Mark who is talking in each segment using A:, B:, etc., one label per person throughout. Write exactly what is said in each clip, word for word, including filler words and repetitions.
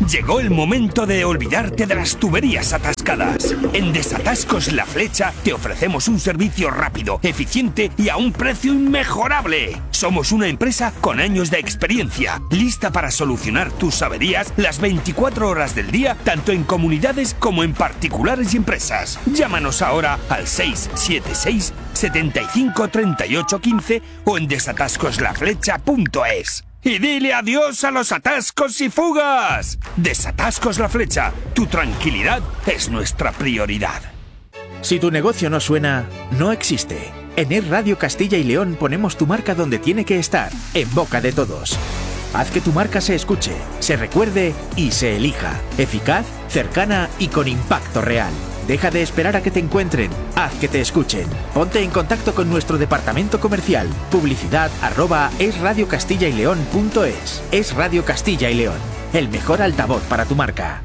A: Llegó el momento de olvidarte de las tuberías atascadas. En Desatascos La Flecha te ofrecemos un servicio rápido, eficiente y a un precio inmejorable. Somos una empresa con años de experiencia, lista para solucionar tus averías las veinticuatro horas del día, tanto en comunidades como en particulares y empresas. Llámanos ahora al seis siete seis, setenta y cinco, treinta y ocho, quince o en desatascos la flecha punto es. Y dile adiós a los atascos y fugas. Desatascos La Flecha, tu tranquilidad es nuestra prioridad.
B: Si tu negocio no suena, no existe. En Es Radio Castilla y León ponemos tu marca donde tiene que estar, en boca de todos. Haz que tu marca se escuche, se recuerde y se elija. Eficaz, cercana y con impacto real. Deja de esperar a que te encuentren, haz que te escuchen. Ponte en contacto con nuestro departamento comercial. Publicidad arroba esradiocastilla-y-león.es. Es Radio Castilla y León, el mejor altavoz para tu marca.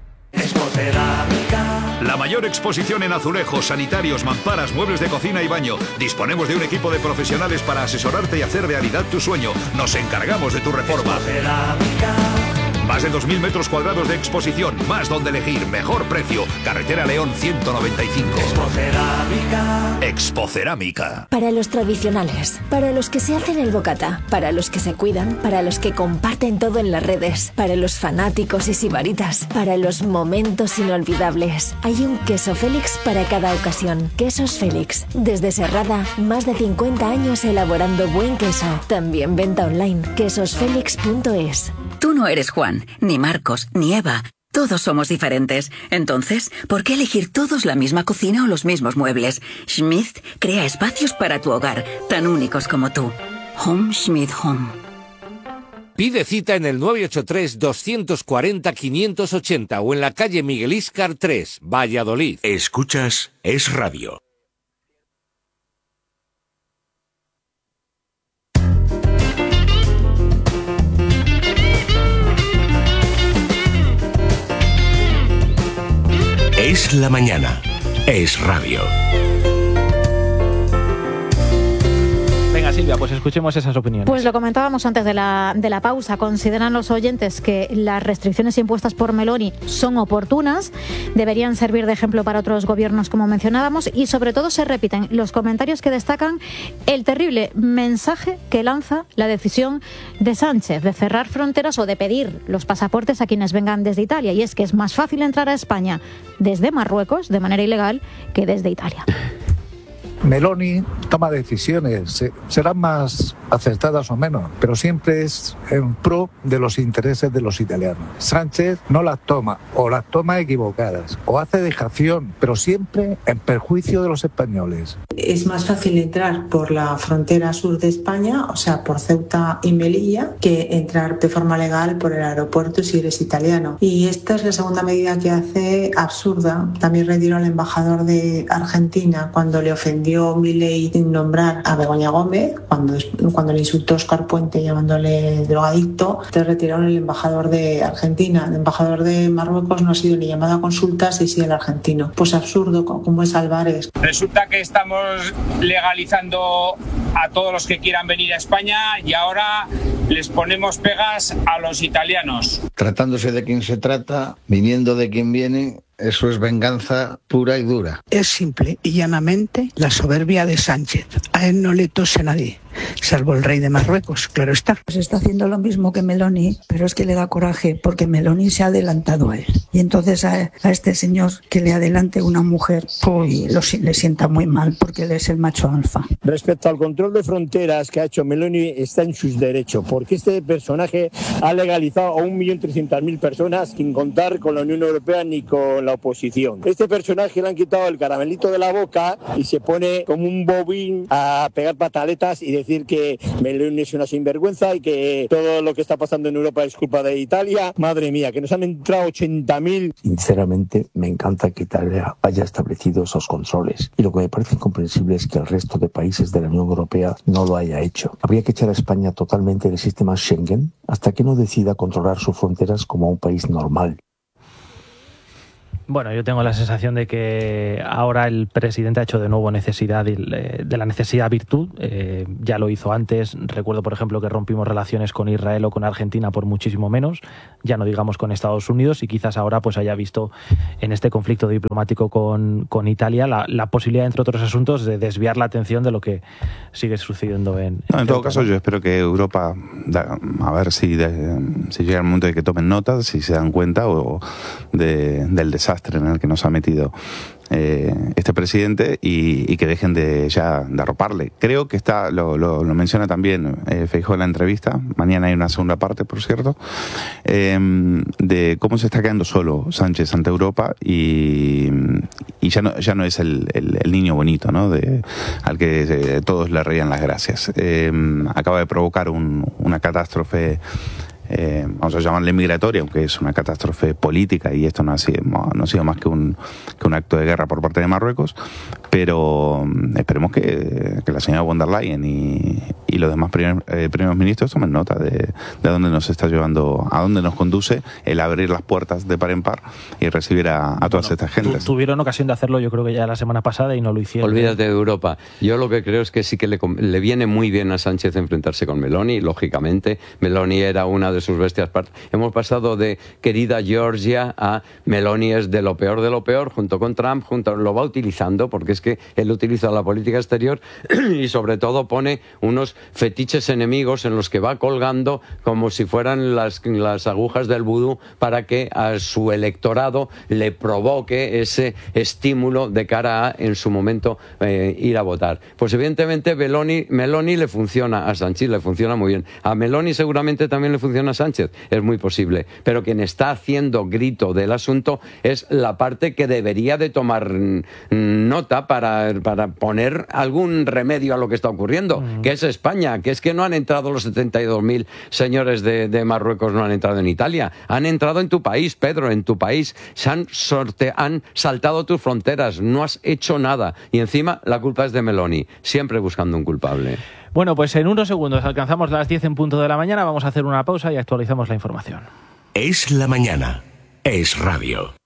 C: La mayor exposición en azulejos, sanitarios, mamparas, muebles de cocina y baño. Disponemos de un equipo de profesionales para asesorarte y hacer realidad tu sueño. Nos encargamos de tu reforma. Más de dos mil metros cuadrados de exposición, más donde elegir, mejor precio. Carretera León ciento noventa y cinco. Expocerámica. Expocerámica.
D: Para los tradicionales, para los que se hacen el bocata, para los que se cuidan, para los que comparten todo en las redes, para los fanáticos y sibaritas, para los momentos inolvidables. Hay un queso Félix para cada ocasión. Quesos Félix. Desde Serrada, más de cincuenta años elaborando buen queso. También venta online. quesos félix punto es.
E: Tú no eres Juan, ni Marcos, ni Eva. Todos somos diferentes. Entonces, ¿por qué elegir todos la misma cocina o los mismos muebles? Schmidt crea espacios para tu hogar, tan únicos como tú. Home Schmidt Home.
F: Pide cita en el nueve ocho tres, dos cuatro cero, cinco ocho cero o en la calle Miguel Íscar tres, Valladolid.
A: Escuchas Es Radio. Es la mañana. Es radio.
G: Venga, Silvia, pues escuchemos esas opiniones.
H: Pues lo comentábamos antes de la, de la pausa. Consideran los oyentes que las restricciones impuestas por Meloni son oportunas, deberían servir de ejemplo para otros gobiernos, como mencionábamos, y sobre todo se repiten los comentarios que destacan el terrible mensaje que lanza la decisión de Sánchez de cerrar fronteras o de pedir los pasaportes a quienes vengan desde Italia. Y es que es más fácil entrar a España desde Marruecos de manera ilegal que desde Italia.
I: Meloni toma decisiones, serán más acertadas o menos, pero siempre es en pro de los intereses de los italianos. Sánchez no las toma, o las toma equivocadas, o hace dejación, pero siempre en perjuicio de los españoles.
J: Es más fácil entrar por la frontera sur de España, o sea, por Ceuta y Melilla, que entrar de forma legal por el aeropuerto si eres italiano. Y esta es la segunda medida que hace absurda. También retiró al embajador de Argentina cuando le ofendió Milei sin nombrar a Begoña Gómez, cuando, cuando le insultó Óscar Puente llamándole drogadicto. Te retiraron el embajador de Argentina. El embajador de Marruecos no ha sido ni llamado a consultas y sí el argentino. Pues absurdo, como es Álvarez.
K: Resulta que estamos legalizando a todos los que quieran venir a España y ahora les ponemos pegas a los italianos.
L: Tratándose de quien se trata, viniendo de quien viene, eso es venganza pura y dura.
M: Es simple y llanamente la soberbia de Sánchez. A él no le tose nadie, salvo el rey de Marruecos, claro está.
N: Pues está haciendo lo mismo que Meloni, pero es que le da coraje porque Meloni se ha adelantado a él. Y entonces a, a este señor que le adelante una mujer, uy, lo, le sienta muy mal porque él es el macho alfa.
O: Respecto al control de fronteras que ha hecho Meloni, está en sus derechos, porque este personaje ha legalizado a un millón trescientas mil personas sin contar con la Unión Europea ni con la oposición. Este personaje le han quitado el caramelito de la boca y se pone como un bobín a pegar pataletas y decir que Meloni es una sinvergüenza y que todo lo que está pasando en Europa es culpa de Italia. Madre mía, que nos han entrado ochenta mil.
P: Sinceramente, me encanta que Italia haya establecido esos controles. Y lo que me parece incomprensible es que el resto de países de la Unión Europea no lo haya hecho. Habría que echar a España totalmente del sistema Schengen hasta que no decida controlar sus fronteras como un país normal.
G: Bueno, yo tengo la sensación de que ahora el presidente ha hecho de nuevo necesidad de, de la necesidad virtud. Eh, ya lo hizo antes. Recuerdo, por ejemplo, que rompimos relaciones con Israel o con Argentina por muchísimo menos. Ya no digamos con Estados Unidos, y quizás ahora pues haya visto en este conflicto diplomático con, con Italia la, la posibilidad, entre otros asuntos, de desviar la atención de lo que sigue sucediendo en...
Q: No, en todo caso, yo espero que Europa, da, a ver si, de, si llega el momento de que tomen nota, si se dan cuenta o de, del desastre en el que nos ha metido eh, este presidente, y, y que dejen de ya de arroparle. Creo que está, lo, lo, lo menciona también eh, Feijóo en la entrevista, mañana hay una segunda parte, por cierto, eh, de cómo se está quedando solo Sánchez ante Europa, y, y ya no ya no es el, el, el niño bonito, ¿no? De, al que eh, todos le reían las gracias. Eh, acaba de provocar un, una catástrofe, Eh, vamos a llamarle migratoria, aunque es una catástrofe política, y esto no ha sido, no ha sido más que un, que un acto de guerra por parte de Marruecos, pero esperemos que, que la señora von der Leyen y, y los demás primer, eh, primeros ministros tomen nota de, de dónde nos está llevando, a dónde nos conduce el abrir las puertas de par en par y recibir a, a todas
G: bueno,
Q: estas gentes.
G: Tuvieron ocasión de hacerlo, yo creo que ya la semana pasada, y no lo hicieron.
R: Olvídate de Europa. Yo lo que creo es que sí que le, le viene muy bien a Sánchez enfrentarse con Meloni, lógicamente. Meloni era una de sus bestias. Hemos pasado de querida Georgia a Meloni es de lo peor de lo peor, junto con Trump, junto, lo va utilizando, porque es que él utiliza la política exterior y sobre todo pone unos fetiches enemigos en los que va colgando como si fueran las, las agujas del vudú, para que a su electorado le provoque ese estímulo de cara a, en su momento, eh, ir a votar. Pues evidentemente Meloni, Meloni le funciona a Sánchez, le funciona muy bien. A Meloni seguramente también le funciona a Sánchez, es muy posible, pero quien está haciendo grito del asunto es la parte que debería de tomar nota para, para poner algún remedio a lo que está ocurriendo, mm. que es España, que es que no han entrado los setenta y dos mil señores de, de Marruecos, no han entrado en Italia, han entrado en tu país, Pedro, en tu país, se han, sorte, han saltado tus fronteras, no has hecho nada, y encima la culpa es de Meloni, siempre buscando un culpable.
G: Bueno, pues en unos segundos alcanzamos las diez en punto de la mañana, vamos a hacer una pausa y actualizamos la información.
A: Es la mañana, es radio.